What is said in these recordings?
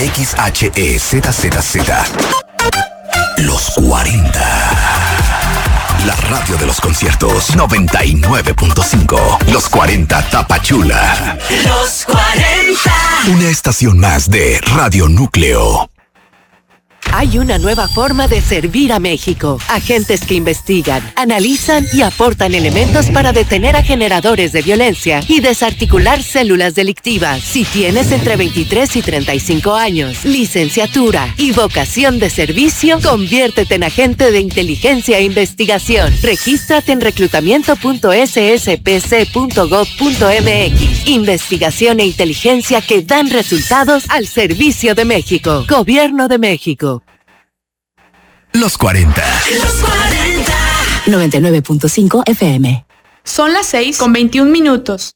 XHEZZZ. Los 40. La radio de los conciertos 99.5. Los 40 Tapachula. Los 40. Una estación más de Radio Núcleo. Hay una nueva forma de servir a México. Agentes que investigan, analizan y aportan elementos para detener a generadores de violencia y desarticular células delictivas. Si tienes entre 23 y 35 años, licenciatura y vocación de servicio, conviértete en agente de inteligencia e investigación. Regístrate en reclutamiento.sspc.gov.mx. Investigación e inteligencia que dan resultados al servicio de México. Gobierno de México. Los 40. Los 40. 99.5 FM. Son las 6:21.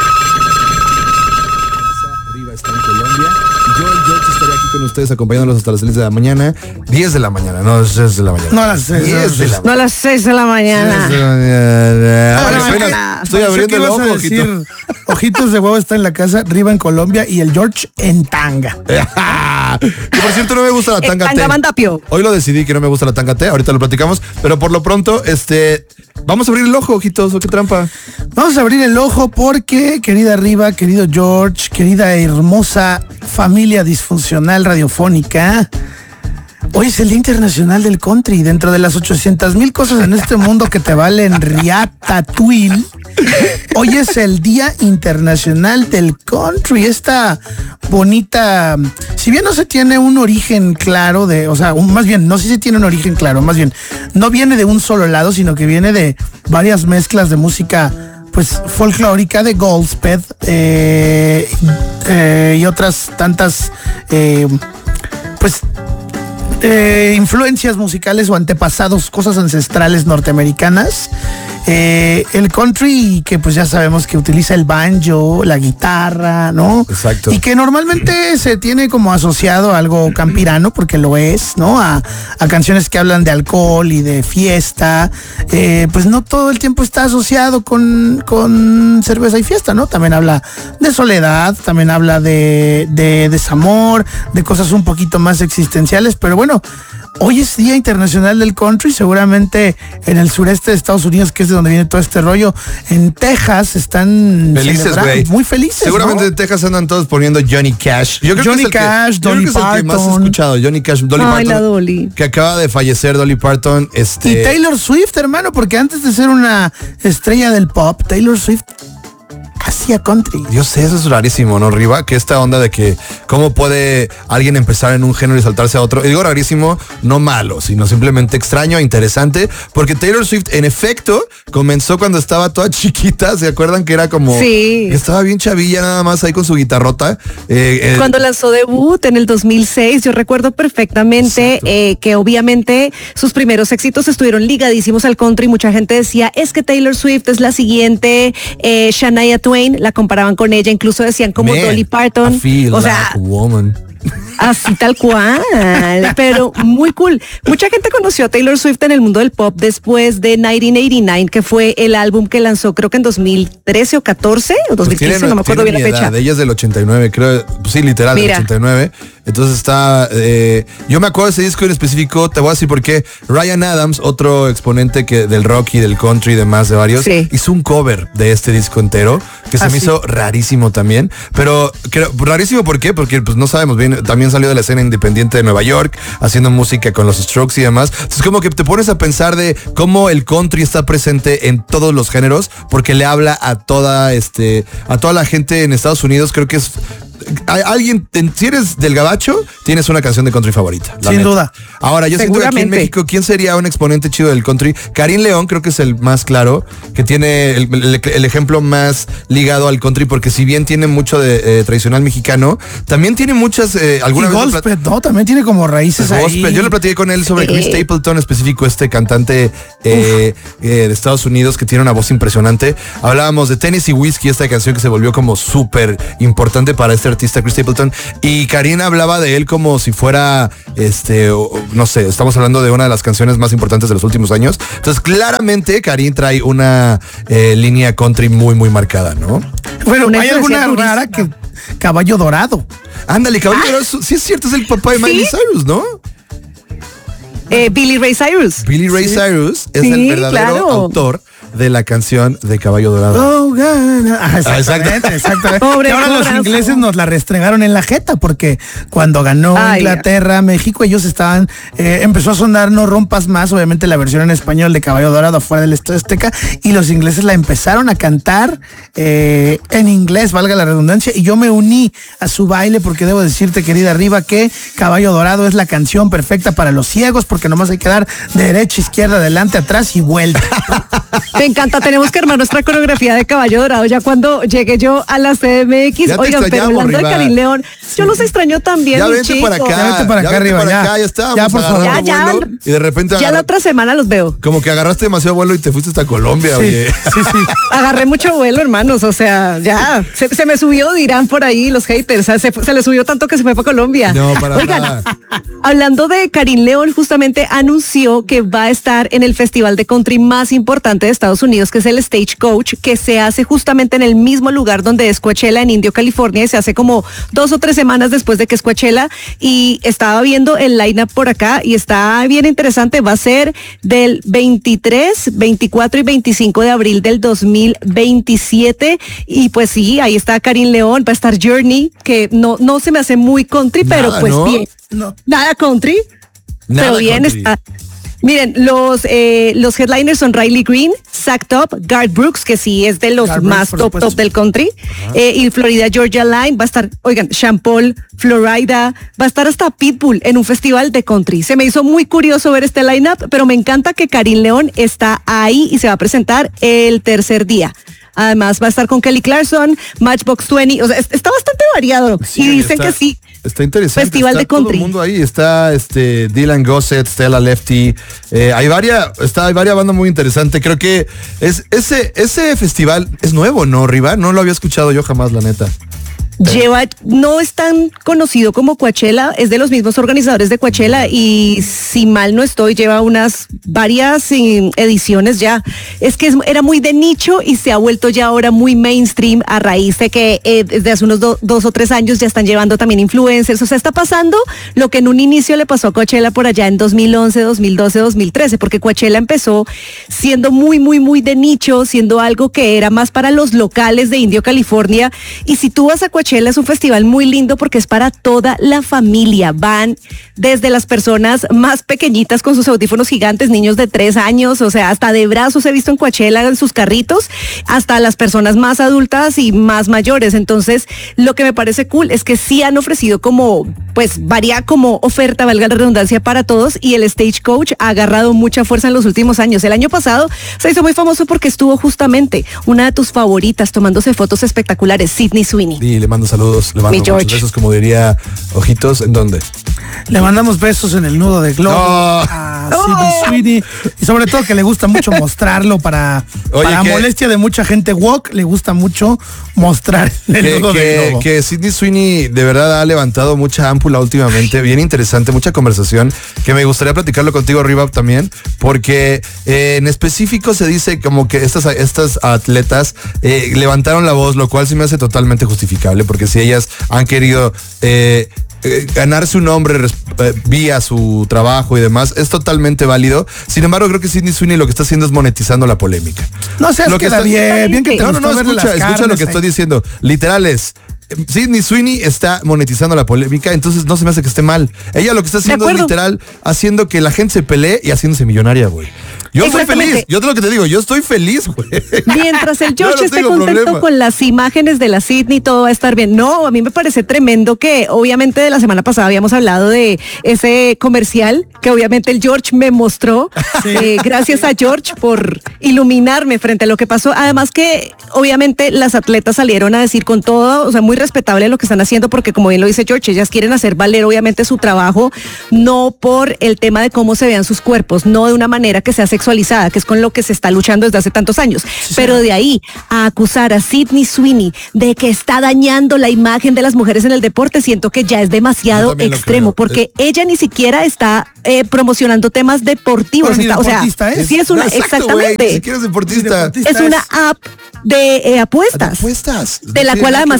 Arriba está en Colombia. Yo, George, estaré aquí con ustedes acompañándolos hasta las 6 de la mañana. 10 de la mañana, no 6 de la mañana. No a las 6. 10 de la No a las 6 de la mañana. 6 de la mañana. Estoy abriendo el ojo, ojito. Ojitos de huevo está en la casa, Riva en Colombia y el George en tanga. Que por cierto no me gusta la tanga T. Hoy lo decidí que no me gusta la tanga T, ahorita lo platicamos, pero por lo pronto, vamos a abrir el ojo, ojitos, o qué trampa. Vamos a abrir el ojo porque, querida Riva, querido George, querida hermosa familia disfuncional radiofónica, hoy es el Día Internacional del Country. Dentro de las 800,000 cosas en este mundo que te valen riata-tuil, hoy es el Día Internacional del Country. Esta bonita, si bien no se tiene un origen claro más bien, no sé si tiene un origen claro, más bien, no viene de un solo lado, sino que viene de varias mezclas de música pues folclórica, de gospel y otras tantas influencias musicales o antepasados, cosas ancestrales norteamericanas. El country, que pues ya sabemos que utiliza el banjo, la guitarra, ¿no? Exacto. Y que normalmente se tiene como asociado a algo campirano, porque lo es, ¿no? A canciones que hablan de alcohol y de fiesta. Pues no todo el tiempo está asociado con cerveza y fiesta, ¿no? También habla de soledad, también habla de desamor, de cosas un poquito más existenciales, pero bueno, hoy es Día Internacional del Country. Seguramente en el sureste de Estados Unidos, que es de donde viene todo este rollo, en Texas están felices, güey. Muy felices. Seguramente, ¿no? En Texas andan todos poniendo Johnny Cash. Yo creo Johnny que es Cash, Dolly yo creo que es el que más he escuchado. Johnny Cash, Dolly Parton. La Dolly. Que acaba de fallecer, Dolly Parton. Y Taylor Swift, hermano, porque antes de ser una estrella del pop, Taylor Swift hacía country. Yo sé, eso es rarísimo, ¿no, Riva? Que esta onda de que cómo puede alguien empezar en un género y saltarse a otro. Y digo rarísimo, no malo, sino simplemente extraño e interesante, porque Taylor Swift, en efecto, comenzó cuando estaba toda chiquita. ¿Se acuerdan que era como... Sí. Estaba bien chavilla nada más ahí con su guitarrota. Cuando lanzó debut en el 2006, yo recuerdo perfectamente que obviamente sus primeros éxitos estuvieron ligadísimos al country. Mucha gente decía, es que Taylor Swift es la siguiente Shania Twain, la comparaban con ella, incluso decían como Dolly Parton. I feel o like sea, a woman. Así tal cual, pero muy cool. Mucha gente conoció a Taylor Swift en el mundo del pop después de 1989, que fue el álbum que lanzó creo que en 2013 o 14 o 2015, pues no me acuerdo bien la fecha. Ella es del 89, creo, pues sí, literal, del 89. Entonces está, yo me acuerdo de ese disco en específico, te voy a decir por qué. Ryan Adams, otro exponente del rock y del country y demás de varios, hizo un cover de este disco entero, que se me hizo rarísimo también. Pero rarísimo, ¿por qué? Porque pues no sabemos bien, también salió de la escena independiente de Nueva York, haciendo música con los Strokes y demás. Entonces como que te pones a pensar de cómo el country está presente en todos los géneros, porque le habla a toda la gente en Estados Unidos. Creo que es alguien, si eres del gabacho, tienes una canción de country favorita. Sin duda. Ahora, yo siento que aquí en México, ¿quién sería un exponente chido del country? Karim León creo que es el más claro, que tiene el ejemplo más ligado al country, porque si bien tiene mucho de tradicional mexicano, también tiene muchas... alguna y vez gospel, ¿no? También tiene como raíces ahí. Yo le platiqué con él sobre Chris Stapleton, específico, cantante de Estados Unidos, que tiene una voz impresionante. Hablábamos de Tennessee Whiskey, esta canción que se volvió como súper importante para este artista Chris Stapleton, y Karim hablaba de él como si fuera, no sé, estamos hablando de una de las canciones más importantes de los últimos años. Entonces, claramente, Karim trae una línea country muy, muy marcada, ¿no? Bueno, hay alguna rara que Caballo Dorado. Ándale, Caballo Dorado, sí es cierto, es el papá de Miley Cyrus, ¿no? Billy Ray Cyrus. Billy Ray Cyrus es el verdadero autor de la canción de Caballo Dorado. Oh, exactamente. Pobre, y ahora los ingleses nos la restregaron en la jeta porque cuando ganó Inglaterra, México, ellos estaban, empezó a sonar No Rompas Más, obviamente la versión en español de Caballo Dorado afuera del Estadio Azteca, y los ingleses la empezaron a cantar en inglés, valga la redundancia, y yo me uní a su baile porque debo decirte, querida Riva, que Caballo Dorado es la canción perfecta para los ciegos porque nomás hay que dar derecha, izquierda, adelante, atrás y vuelta. Me encanta, tenemos que armar nuestra coreografía de Caballo Dorado ya cuando llegue yo a la CDMX. Oigan, pero hablando de Karim León, yo los extraño también, ya vente para acá, ya vente para acá arriba, ya estábamos. Ya, por favor. Ya, y de repente ya la otra semana los veo. Como que agarraste demasiado vuelo y te fuiste hasta Colombia, oye. Sí. Agarré mucho vuelo, hermanos, o sea, ya, se me subió, dirán por ahí los haters, se le subió tanto que se fue para Colombia. No, para nada. Hablando de Karim León, justamente anunció que va a estar en el festival de country más importante de Estados Unidos, que es el Stagecoach, que se hace justamente en el mismo lugar donde es Coachella, en Indio, California, y se hace como 2 o 3 semanas después de que es Coachella, y estaba viendo el lineup por acá y está bien interesante. Va a ser del 23, 24 y 25 de abril del 2027, y pues sí, ahí está Karim León, va a estar Journey, que no se me hace muy country, pero nada, pues ¿no? bien, nada country, Nada pero bien country. está. Miren, los headliners son Riley Green, Zach Top, Garth Brooks, que sí es de los Garth más Brooks, por top del country, y Florida Georgia Line, va a estar, oigan, Sean Paul, Florida, va a estar hasta Pitbull en un festival de country. Se me hizo muy curioso ver este lineup, pero me encanta que Karim León está ahí y se va a presentar el tercer día. Además va a estar con Kelly Clarkson, Matchbox 20, o sea, está bastante variado. Sí, y dicen que sí. Está interesante. Festival está de country. Todo el mundo ahí. Está Dylan Gossett, Stella Lefty. Hay varias bandas muy interesantes. Creo que ese festival es nuevo, ¿no, Riva? No lo había escuchado yo jamás, la neta. No es tan conocido como Coachella, es de los mismos organizadores de Coachella y si mal no estoy, lleva varias ediciones ya. Es que era muy de nicho y se ha vuelto ya ahora muy mainstream a raíz de que desde hace unos 2 o 3 años ya están llevando también influencers. O sea, está pasando lo que en un inicio le pasó a Coachella por allá en 2011, 2012, 2013, porque Coachella empezó siendo muy, muy, muy de nicho, siendo algo que era más para los locales de Indio, California. Y si tú vas a Coachella, es un festival muy lindo porque es para toda la familia. Van desde las personas más pequeñitas con sus audífonos gigantes, niños de 3 años, o sea, hasta de brazos he visto en Coachella en sus carritos, hasta las personas más adultas y más mayores. Entonces, lo que me parece cool es que sí han ofrecido varía como oferta, valga la redundancia, para todos, y el Stagecoach ha agarrado mucha fuerza en los últimos años. El año pasado se hizo muy famoso porque estuvo justamente una de tus favoritas tomándose fotos espectaculares, Sydney Sweeney. Y le mando saludos, le mando muchos besos, como diría Ojitos. ¿En dónde? Le mandamos besos en el nudo de globo a Sydney Sweeney, y sobre todo que le gusta mucho mostrarlo para molestia de mucha gente woke, le gusta mucho mostrar el nudo de globo. Que Sydney Sweeney de verdad ha levantado mucha ámpula últimamente, bien interesante, mucha conversación, que me gustaría platicarlo contigo, Riva, también, porque en específico se dice como que estas atletas levantaron la voz, lo cual sí me hace totalmente justificable, porque si ellas han querido ganarse un nombre vía su trabajo y demás, es totalmente válido. Sin embargo, creo que Sydney Sweeney lo que está haciendo es monetizando la polémica. No sé, lo que está bien que te escucha lo que estoy diciendo. Literal es, Sydney Sweeney está monetizando la polémica, entonces no se me hace que esté mal. Ella lo que está haciendo es literal haciendo que la gente se pelee y haciéndose millonaria, güey. Yo estoy feliz, yo te lo que te digo, yo estoy feliz, güey. Mientras el George esté contento con las imágenes de la Sydney, todo va a estar bien. No, a mí me parece tremendo que obviamente de la semana pasada habíamos hablado de ese comercial que obviamente el George me mostró. Sí. Gracias a George por iluminarme frente a lo que pasó. Además que obviamente las atletas salieron a decir con todo, o sea, muy respetable lo que están haciendo porque como bien lo dice George, ellas quieren hacer valer obviamente su trabajo, no por el tema de cómo se vean sus cuerpos, no de una manera que sea sexualizada, que es con lo que se está luchando desde hace tantos años. Sí. Pero de ahí a acusar a Sydney Sweeney de que está dañando la imagen de las mujeres en el deporte, siento que ya es demasiado extremo, porque ella ni siquiera está promocionando temas deportivos. O sea, sí es una, exactamente. Wey, ni siquiera es deportista. Es una app de apuestas. De la cual además ella es socia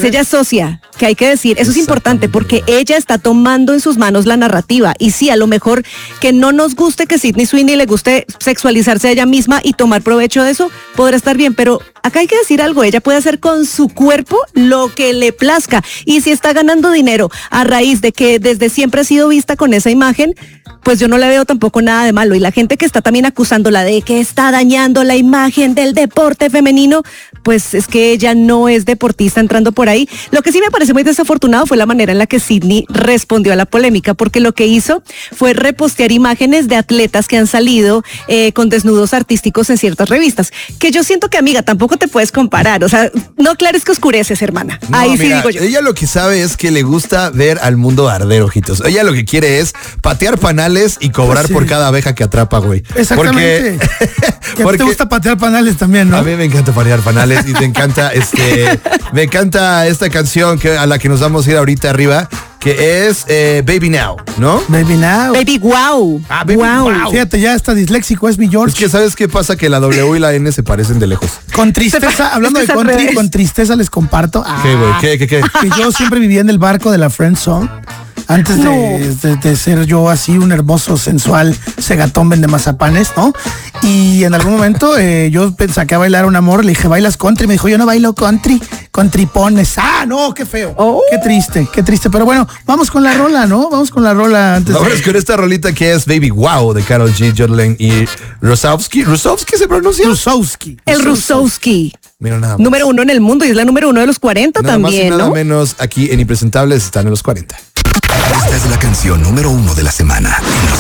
disocia, que hay que decir, eso es importante porque ella está tomando en sus manos la narrativa y sí, a lo mejor que no nos guste que Sydney Sweeney le guste sexualizarse a ella misma y tomar provecho de eso, podrá estar bien, pero acá hay que decir algo, ella puede hacer con su cuerpo lo que le plazca y si está ganando dinero a raíz de que desde siempre ha sido vista con esa imagen, pues yo no le veo tampoco nada de malo y la gente que está también acusándola de que está dañando la imagen del deporte femenino, pues es que ella no es deportista entrando por ahí. Lo que sí me parece muy desafortunado fue la manera en la que Sydney respondió a la polémica, porque lo que hizo fue repostear imágenes de atletas que han salido con desnudos artísticos en ciertas revistas, que yo siento que, amiga, tampoco te puedes comparar, o sea, no aclares que oscureces, hermana. No, ahí mira, sí digo yo. Ella lo que sabe es que le gusta ver al mundo arder, ojitos. Ella lo que quiere es patear panales y cobrar Pues sí. por cada abeja que atrapa, güey. Exactamente. Porque te gusta patear panales también, ¿no? a mí me encanta patear panales y me encanta esta canción a la que nos vamos a ir ahorita arriba, que es Baby Now, ¿no? Baby Now. Baby, wow. Ah, Baby Wow. Fíjate, ya está disléxico, es mi George. Es que ¿sabes qué pasa? Que la W y la N se parecen de lejos. Con tristeza, hablando de es al country, revés. con tristeza les comparto. ¿Qué, güey? ¿Qué? Que yo siempre vivía en el barco de la Friend Zone. Antes de ser yo así un hermoso, sensual, segatón vende mazapanes, ¿no? Y en algún momento yo saqué a bailar a un amor, le dije, ¿bailas country? Me dijo, yo no bailo country, con tripones. Ah, no, qué feo. Oh. Qué triste. Pero bueno, vamos con la rola, ¿no? Vamos con la rola antes de... Vámonos con esta rolita que es Baby Wow de Karol G, Jodlin y Rusowski. ¿Rusowski se pronuncia? Rusowski. El Rusowski. Mira nada más. Número 1 en el mundo y es la número 1 de los 40 Nada más y también, nada ¿no? menos aquí en Impresentables están en los 40. Esta es la canción número 1 de la semana en los